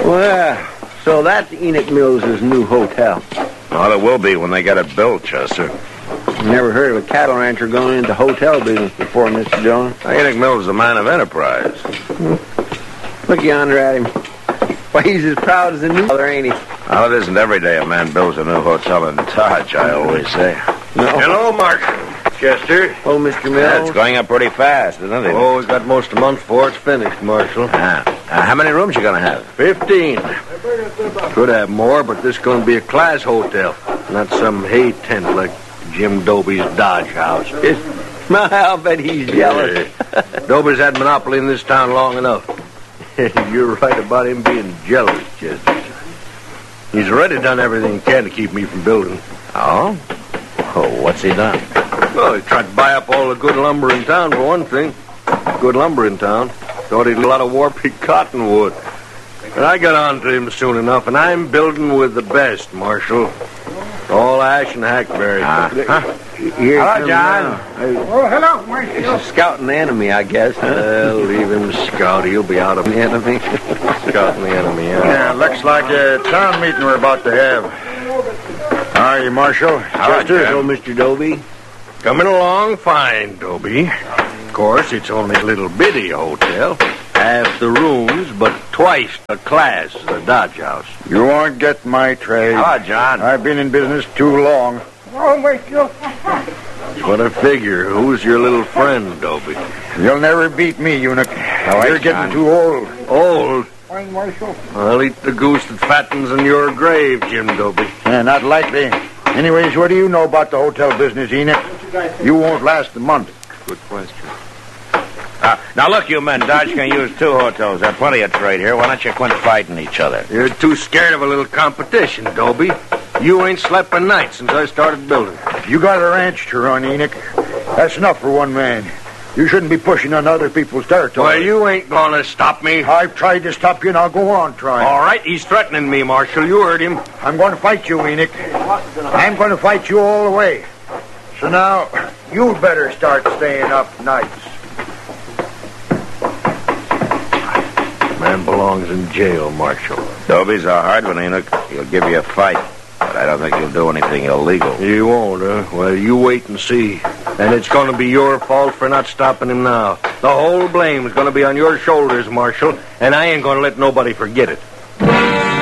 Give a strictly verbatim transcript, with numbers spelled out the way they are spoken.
Well, so that's Enoch Mills' new hotel. Well, it will be when they get it built, Chester. Never heard of a cattle rancher going into hotel business before, Mister Jones. Enoch Mills is a man of enterprise. Look yonder at him. Why, he's as proud as a new mother, ain't he? Well, it isn't every day a man builds a new hotel in Dodge, I always say. No. Hello, Marshal. Chester. Oh, Mister Mills. Yeah, it's going up pretty fast, isn't it? Oh, we've got most of the month before it's finished, Marshal. Ah. Uh, how many rooms you going to have? Fifteen. Could have more, but this is going to be a class hotel, not some hay tent like Jim Dobie's Dodge house. I'll bet he's jealous. Dobie's had monopoly in this town long enough. You're right about him being jealous, Chester. He's already done everything he can to keep me from building. Oh? Oh, what's he done? Well, he tried to buy up all the good lumber in town, for one thing. Good lumber in town. Thought he'd a lot of Warpeak cottonwood. And I got on to him soon enough, and I'm building with the best, Marshal. All ash and hackberry. Uh, huh? Here Hello, John. Oh, hello, Marshal. He's scouting the enemy, I guess. Huh? Well, leave him scout. He'll be out of The enemy? scouting the enemy. Yeah. Yeah, looks like a town meeting we're about to have. How are you, Marshal? Hello, Chester. Jim. Hello, Mister Dobie. Coming along fine, Dobie. Of course, it's only a little bitty hotel. Half the rooms, but twice the class of the Dodge House. You won't get my trade. Hello, John. I've been in business too long. Oh, Marshal. That's what I figure. Who's your little friend, Dobie? You'll never beat me, Eunuch. right, You're John. getting too old. Old? Fine, Marshal. I'll eat the goose that fattens in your grave, Jim Dobie. Yeah, not likely. Anyways, what do you know about the hotel business, Enoch? You won't last a month. Good question. Uh, now, look, you men, Dodge can use two hotels. There's plenty of trade here. Why don't you quit fighting each other? You're too scared of a little competition, Dobie. You ain't slept a night since I started building. You got a ranch to run, Enoch. That's enough for one man. You shouldn't be pushing on other people's territory. Well, you ain't gonna stop me. I've tried to stop you, and I'll go on trying. All right, he's threatening me, Marshal. You heard him. I'm going to fight you, Enoch. I'm going to fight you all the way. So now, you better start staying up nights. Man belongs in jail, Marshal. Dobie's a hard one, Enoch. He'll give you a fight, but I don't think he'll do anything illegal. You won't, huh? Well, you wait and see. And it's going to be your fault for not stopping him now. The whole blame's going to be on your shoulders, Marshal, and I ain't going to let nobody forget it.